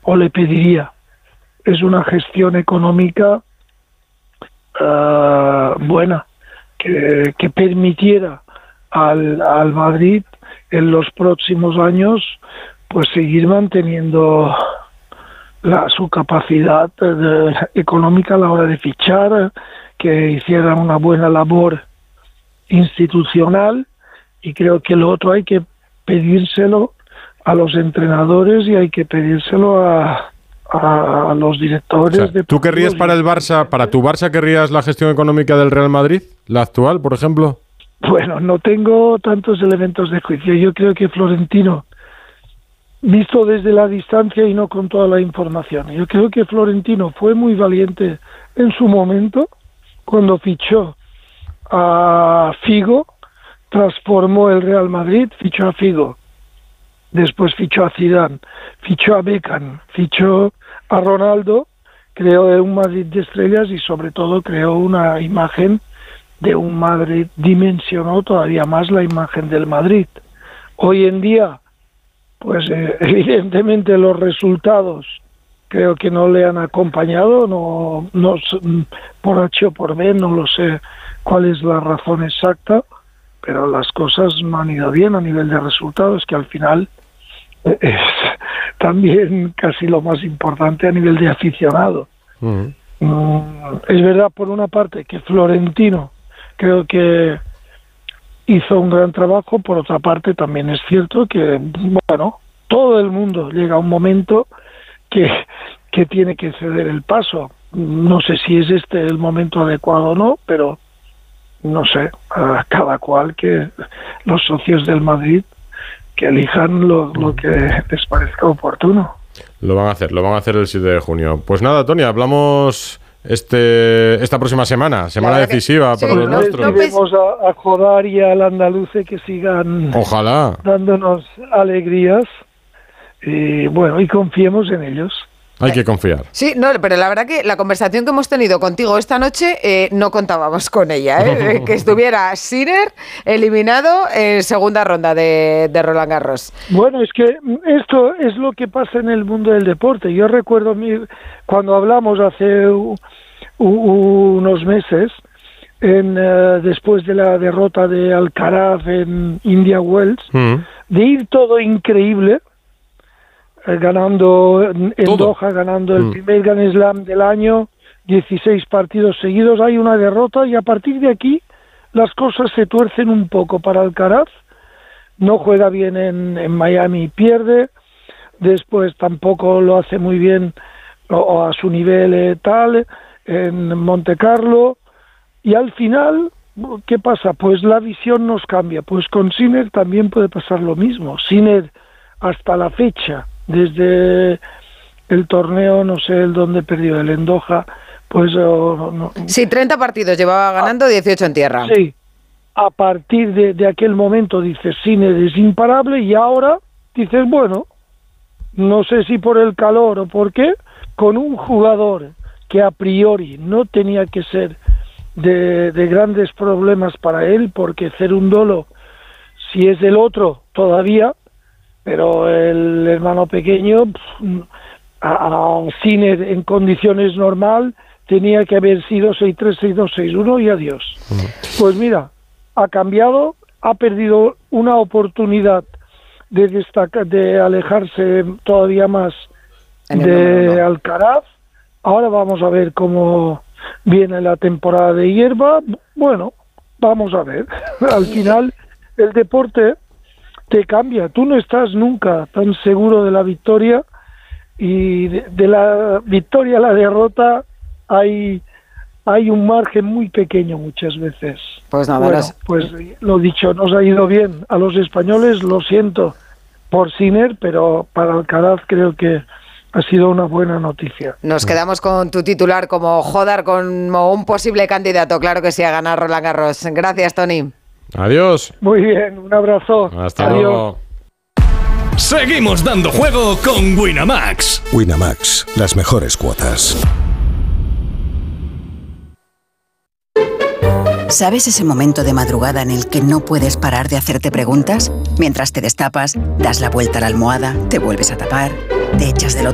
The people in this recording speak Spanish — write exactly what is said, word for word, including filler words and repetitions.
o le pediría, es una gestión económica uh, buena, que, que permitiera al, al Madrid en los próximos años pues seguir manteniendo la, su capacidad de, económica a la hora de fichar, que hiciera una buena labor institucional, y creo que lo otro hay que pedírselo a los entrenadores y hay que pedírselo a, a, a los directores. O sea, ¿tú querrías para el Barça, para tu Barça querrías la gestión económica del Real Madrid, la actual, por ejemplo? Bueno, no tengo tantos elementos de juicio. Yo creo que Florentino, visto desde la distancia y no con toda la información, yo creo que Florentino fue muy valiente en su momento cuando fichó a Figo, transformó el Real Madrid, fichó a Figo, después fichó a Zidane, fichó a Beckham, fichó a Ronaldo, creó un Madrid de estrellas y sobre todo creó una imagen de un Madrid, dimensionó todavía más la imagen del Madrid. Hoy en día, pues eh, evidentemente los resultados creo que no le han acompañado, no, no por H o por B, no lo sé cuál es la razón exacta, pero las cosas no han ido bien a nivel de resultados, que al final es también casi lo más importante a nivel de aficionado. Uh-huh. Mm, es verdad, por una parte, que Florentino creo que hizo un gran trabajo, por otra parte también es cierto que, bueno, todo el mundo llega a un momento que, que tiene que ceder el paso. No sé si es este el momento adecuado o no, pero no sé, a cada cual, que los socios del Madrid que elijan lo, lo que les parezca oportuno. Lo van a hacer, lo van a hacer el siete de junio. Pues nada, Tony, hablamos este esta próxima semana, semana decisiva que, para sí, los nuestros. Vamos a, a Jodar y al Andaluce que sigan Ojalá. dándonos alegrías, y bueno, y confiemos en ellos. Hay que confiar. Sí, no, pero la verdad que la conversación que hemos tenido contigo esta noche eh, no contábamos con ella, ¿eh? Que estuviera Sinner eliminado en segunda ronda de, de Roland Garros. Bueno, es que esto es lo que pasa en el mundo del deporte. Yo recuerdo mi, cuando hablamos hace u, u, unos meses, en, uh, después de la derrota de Alcaraz en India Wells, mm. de ir todo increíble, ganando en Todo. Doha, ganando el mm. primer Grand Slam del año, dieciséis partidos seguidos, hay una derrota y a partir de aquí las cosas se tuercen un poco para Alcaraz, no juega bien en, en Miami y pierde, después tampoco lo hace muy bien o, o a su nivel eh, tal, en Monte Carlo, y al final, ¿qué pasa? Pues la visión nos cambia, pues con Sinner también puede pasar lo mismo. Sinner hasta la fecha, desde el torneo, no sé el dónde perdió, el en Doha, pues... Oh, no, sí, treinta partidos llevaba ganando, dieciocho en tierra. Sí, a partir de, de aquel momento dices, Sinner es imparable, y ahora dices, bueno, no sé si por el calor o por qué, con un jugador que a priori no tenía que ser de, de grandes problemas para él, porque Cerundolo, si es el otro, todavía... pero el hermano pequeño, a, a Sinner en condiciones normal, tenía que haber sido seis tres, seis dos, seis uno y adiós. Uh-huh. Pues mira, ha cambiado, ha perdido una oportunidad de destacar, de alejarse todavía más de Alcaraz. Ahora vamos a ver cómo viene la temporada de hierba. Bueno, vamos a ver. Al final, el deporte te cambia, tú no estás nunca tan seguro de la victoria, y de, de la victoria a la derrota hay hay un margen muy pequeño muchas veces. Pues nada, bueno, las... pues lo dicho, nos ha ido bien a los españoles, lo siento por Sinner, pero para Alcaraz creo que ha sido una buena noticia. Nos quedamos con tu titular como Jodar, como un posible candidato, claro que sí, a ganar Roland Garros. Gracias, Tony. Adiós. Muy bien, un abrazo. Hasta Adiós. luego. Seguimos dando juego con Winamax. Winamax, las mejores cuotas. ¿Sabes ese momento de madrugada en el que no puedes parar de hacerte preguntas? Mientras te destapas, das la vuelta a la almohada, te vuelves a tapar, te echas del otro